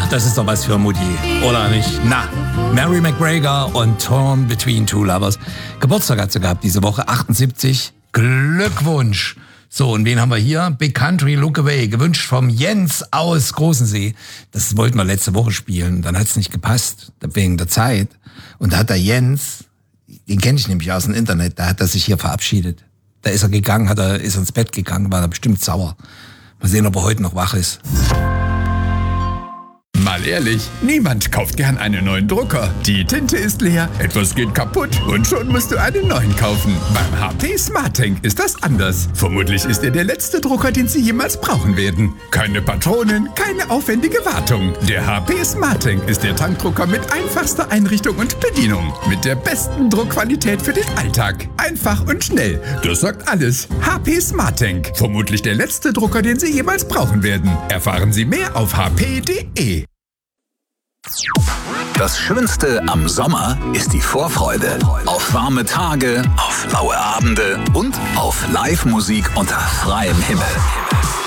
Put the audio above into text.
das ist doch was für Mutti, oder nicht? Na, Mary McGregor und Torn Between Two Lovers. Geburtstag hat sie gehabt diese Woche, 78. Glückwunsch. So, und wen haben wir hier? Big Country, Look Away, gewünscht vom Jens aus Großensee. Das wollten wir letzte Woche spielen, dann hat es nicht gepasst, wegen der Zeit. Und da hat der Jens, den kenne ich nämlich aus dem Internet, da hat er sich hier verabschiedet. Da ist er gegangen, ist ins Bett gegangen, war er bestimmt sauer. Mal sehen, ob er heute noch wach ist. Mal ehrlich, niemand kauft gern einen neuen Drucker. Die Tinte ist leer, etwas geht kaputt und schon musst du einen neuen kaufen. Beim HP SmartTank ist das anders. Vermutlich ist er der letzte Drucker, den Sie jemals brauchen werden. Keine Patronen, keine aufwendige Wartung. Der HP SmartTank ist der Tankdrucker mit einfachster Einrichtung und Bedienung. Mit der besten Druckqualität für den Alltag. Einfach und schnell. Das sagt alles. HP SmartTank. Vermutlich der letzte Drucker, den Sie jemals brauchen werden. Erfahren Sie mehr auf hp.de. Das Schönste am Sommer ist die Vorfreude auf warme Tage, auf laue Abende und auf Live-Musik unter freiem Himmel.